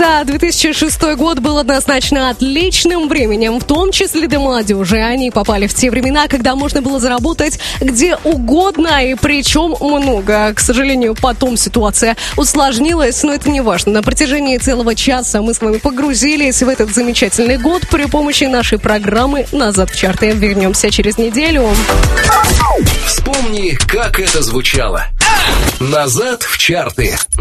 Да, 2006 год был однозначно отличным временем, в том числе для молодежи. Они попали в те времена, когда можно было заработать где угодно, и причем много. К сожалению, потом ситуация усложнилась, но это не важно. На протяжении целого часа мы с вами погрузились в этот замечательный год при помощи нашей программы «Назад в чарты». Вернемся через неделю. Вспомни, как это звучало. «Назад в чарты»